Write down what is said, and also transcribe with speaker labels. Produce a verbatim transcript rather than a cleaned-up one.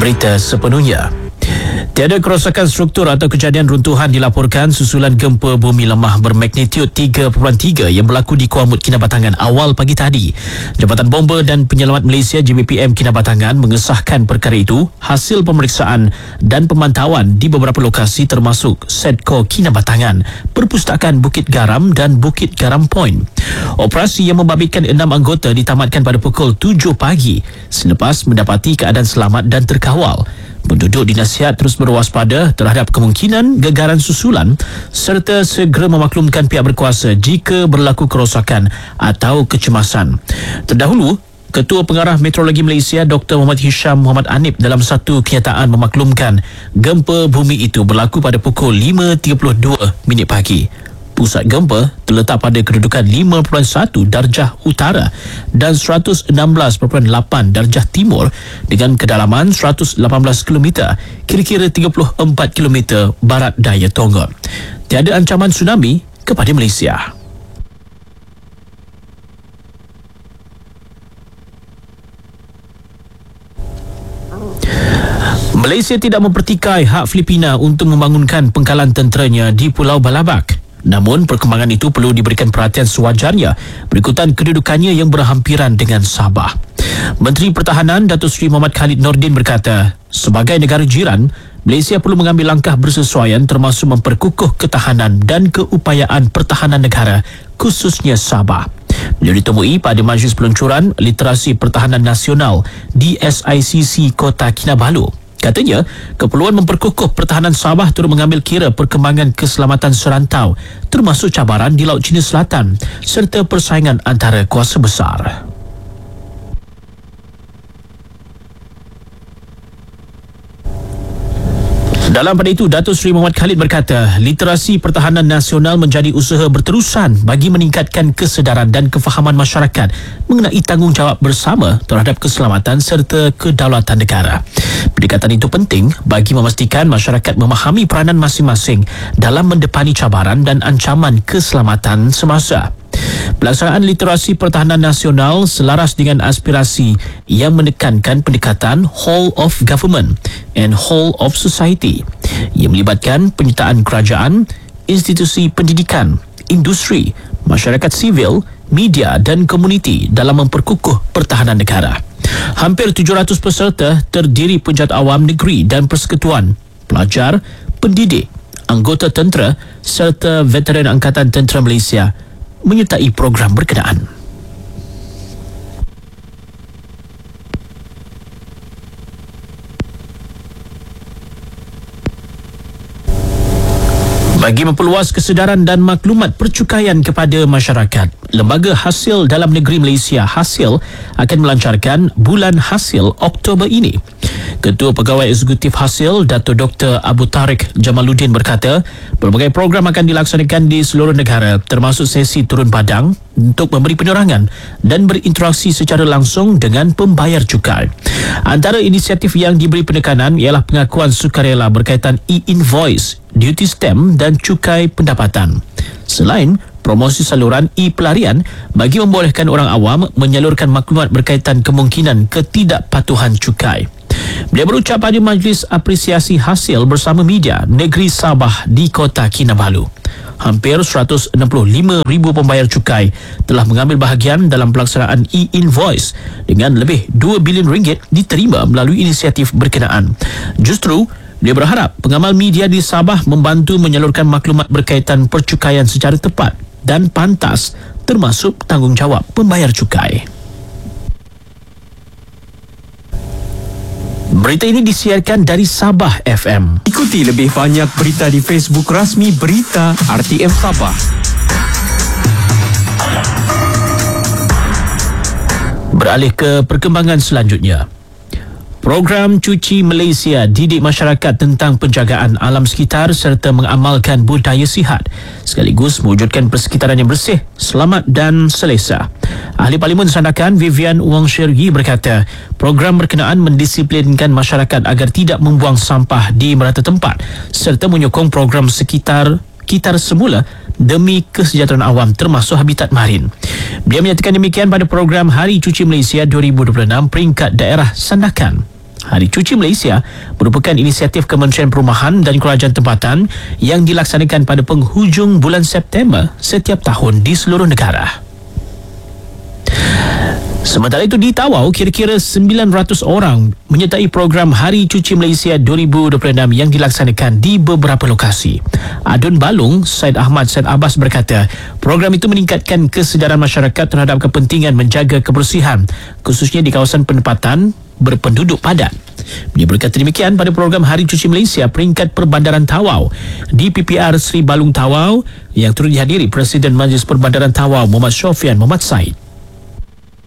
Speaker 1: Berita sepenuhnya. Tiada kerosakan struktur atau kejadian runtuhan dilaporkan susulan gempa bumi lemah bermagnitiud tiga perpuluhan tiga yang berlaku di Kuala Mut, Kinabatangan awal pagi tadi. Jabatan Bomba dan Penyelamat Malaysia J B P M Kinabatangan mengesahkan perkara itu hasil pemeriksaan dan pemantauan di beberapa lokasi termasuk Sedco Kinabatangan, Perpustakaan Bukit Garam dan Bukit Garam Point. Operasi yang membabitkan enam anggota ditamatkan pada pukul tujuh pagi selepas mendapati keadaan selamat dan terkawal. Penduduk dinasihat terus berwaspada terhadap kemungkinan gegaran susulan serta segera memaklumkan pihak berkuasa jika berlaku kerosakan atau kecemasan. Terdahulu, Ketua Pengarah Meteorologi Malaysia Doktor Muhammad Hisham Muhammad Anip dalam satu kenyataan memaklumkan gempa bumi itu berlaku pada pukul lima tiga puluh dua minit pagi. Pusat gempa terletak pada kedudukan lima perpuluhan satu darjah utara dan seratus enam belas perpuluhan lapan darjah timur dengan kedalaman seratus lapan belas kilometer, kira-kira tiga puluh empat kilometer barat daya Tonga. Tiada ancaman tsunami kepada Malaysia. Malaysia tidak mempertikai hak Filipina untuk membangunkan pengkalan tenteranya di Pulau Balabak. Namun, perkembangan itu perlu diberikan perhatian sewajarnya berikutan kedudukannya yang berhampiran dengan Sabah. Menteri Pertahanan Datuk Seri Muhammad Khalid Nordin berkata, sebagai negara jiran, Malaysia perlu mengambil langkah bersesuaian termasuk memperkukuh ketahanan dan keupayaan pertahanan negara, khususnya Sabah. Beliau ditemui pada Majlis Peluncuran Literasi Pertahanan Nasional D S I C C Kota Kinabalu. Katanya, keperluan memperkukuh pertahanan Sabah turut mengambil kira perkembangan keselamatan serantau, termasuk cabaran di Laut Cina Selatan serta persaingan antara kuasa besar. Dalam pada itu, Datuk Seri Muhammad Khalid berkata, literasi pertahanan nasional menjadi usaha berterusan bagi meningkatkan kesedaran dan kefahaman masyarakat mengenai tanggungjawab bersama terhadap keselamatan serta kedaulatan negara. Pendekatan itu penting bagi memastikan masyarakat memahami peranan masing-masing dalam mendepani cabaran dan ancaman keselamatan semasa. Pelaksanaan literasi pertahanan nasional selaras dengan aspirasi yang menekankan pendekatan whole of government and whole of society yang melibatkan penyertaan kerajaan, institusi pendidikan, industri, masyarakat sivil, media dan komuniti dalam memperkukuh pertahanan negara. Hampir tujuh ratus peserta terdiri pejabat awam negeri dan persekutuan, pelajar, pendidik, anggota tentera serta veteran Angkatan Tentera Malaysia menyertai program berkenaan. Bagi memperluas kesedaran dan maklumat percukaian kepada masyarakat, Lembaga Hasil Dalam Negeri Malaysia Hasil akan melancarkan Bulan Hasil Oktober ini. Ketua Pegawai Eksekutif Hasil, Dato' Doktor Abu Tariq Jamaluddin berkata, berbagai program akan dilaksanakan di seluruh negara termasuk sesi turun padang untuk memberi penerangan dan berinteraksi secara langsung dengan pembayar cukai. Antara inisiatif yang diberi penekanan ialah pengakuan sukarela berkaitan e-invoice, duty stamp dan cukai pendapatan. Selain promosi saluran e-pelarian bagi membolehkan orang awam menyalurkan maklumat berkaitan kemungkinan ketidakpatuhan cukai. Beliau berucap pada Majlis Apresiasi Hasil bersama media negeri Sabah di Kota Kinabalu. Hampir seratus enam puluh lima ribu pembayar cukai telah mengambil bahagian dalam pelaksanaan e-invoice dengan lebih dua bilion ringgit diterima melalui inisiatif berkenaan. Justru, dia berharap pengamal media di Sabah membantu menyalurkan maklumat berkaitan percukaian secara tepat dan pantas termasuk tanggungjawab pembayar cukai. Berita ini disiarkan dari Sabah F M.
Speaker 2: Ikuti lebih banyak berita di Facebook rasmi Berita R T M Sabah.
Speaker 1: Beralih ke perkembangan selanjutnya. Program Cuci Malaysia didik masyarakat tentang penjagaan alam sekitar serta mengamalkan budaya sihat sekaligus mewujudkan persekitaran yang bersih, selamat dan selesa. Ahli Parlimen Sandakan Vivian Wong Shergi berkata, program berkenaan mendisiplinkan masyarakat agar tidak membuang sampah di merata tempat serta menyokong program sekitar kitar semula demi kesejahteraan awam termasuk habitat marin. Dia menyatakan demikian pada program Hari Cuci Malaysia dua ribu dua puluh enam peringkat daerah Sandakan. Hari Cuci Malaysia merupakan inisiatif Kementerian Perumahan dan Kerajaan Tempatan yang dilaksanakan pada penghujung bulan September setiap tahun di seluruh negara. Sementara itu di Tawau, kira-kira sembilan ratus orang menyertai program Hari Cuci Malaysia dua ribu dua puluh enam yang dilaksanakan di beberapa lokasi. Adun Balung, Syed Ahmad Syed Abbas berkata, program itu meningkatkan kesedaran masyarakat terhadap kepentingan menjaga kebersihan, khususnya di kawasan penempatan berpenduduk padat. Dia berkata demikian pada program Hari Cuci Malaysia peringkat Perbandaran Tawau di P P R Sri Balung Tawau yang turut dihadiri Presiden Majlis Perbandaran Tawau Muhammad Syofian Muhammad Said.